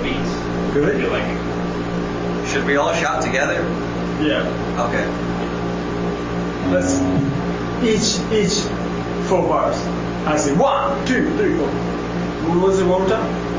beats. Good. I feel like Should we all shout together? Yeah. Okay. Let's each 4 bars. I say 1, 2, 3, 4. We'll listen one more time.